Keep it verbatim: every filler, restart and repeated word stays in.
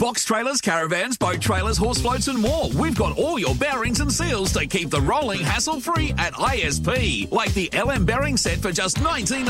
Box trailers, caravans, boat trailers, horse floats and more. We've got all your bearings and seals to keep the rolling hassle-free at I S P. Like the L M bearing set for just nineteen dollars.